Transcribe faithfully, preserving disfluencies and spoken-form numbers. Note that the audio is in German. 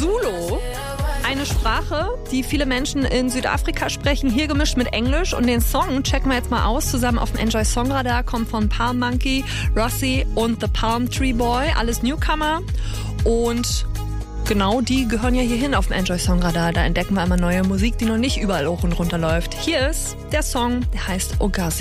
Zulu. Eine Sprache, die viele Menschen in Südafrika sprechen, hier gemischt mit Englisch. Und den Song checken wir jetzt mal aus, zusammen auf dem Enjoy Song Radar, kommt von Palm Monkey, Rossi und The Palm Tree Boy, alles Newcomer. Und genau die gehören ja hier hin auf dem Enjoy Song Radar. Da entdecken wir immer neue Musik, die noch nicht überall hoch und runter läuft. Hier ist der Song, der heißt Ogazi.